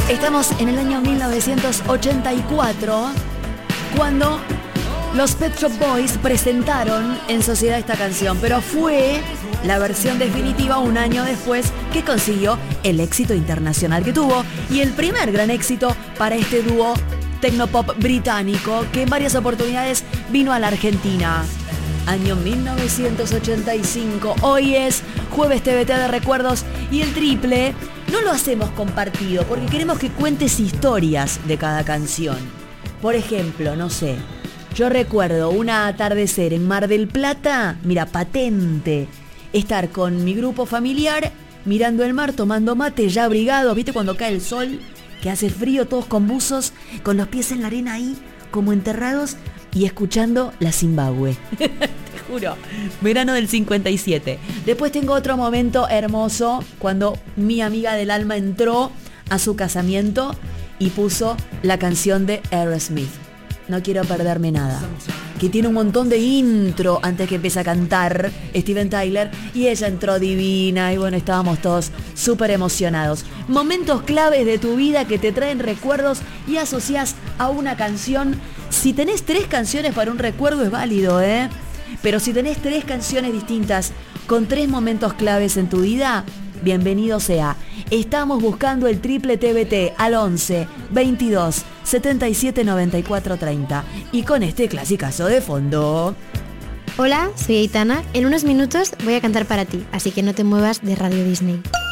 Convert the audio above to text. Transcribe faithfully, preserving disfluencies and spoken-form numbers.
Estamos en el año mil novecientos ochenta y cuatro, cuando los Pet Shop Boys presentaron en sociedad esta canción, pero fue la versión definitiva un año después que consiguió el éxito internacional que tuvo y el primer gran éxito para este dúo tecnopop británico que en varias oportunidades vino a la Argentina. Año mil novecientos ochenta y cinco, hoy es jueves T V T de recuerdos y el triple no lo hacemos compartido porque queremos que cuentes historias de cada canción. Por ejemplo, no sé, yo recuerdo un atardecer en Mar del Plata, mira, patente, estar con mi grupo familiar mirando el mar, tomando mate, ya abrigados, ¿viste cuando cae el sol? Que hace frío, todos con buzos, con los pies en la arena ahí, como enterrados, y escuchando la Zimbabue. Te juro, verano del cincuenta y siete. Después tengo otro momento hermoso, cuando mi amiga del alma entró a su casamiento y puso la canción de Aerosmith, No quiero perderme nada, que tiene un montón de intro antes que empiece a cantar Steven Tyler, y ella entró divina y bueno, estábamos todos súper emocionados. Momentos claves de tu vida que te traen recuerdos y asocias a una canción. Si tenés tres canciones para un recuerdo es válido, ¿eh? Pero si tenés tres canciones distintas con tres momentos claves en tu vida, bienvenido sea. Estamos buscando el triple T V T al once, veintidós, setenta y siete, noventa y cuatro, treinta. Y con este clasicazo de fondo. Hola, soy Aitana. En unos minutos voy a cantar para ti, así que no te muevas de Radio Disney.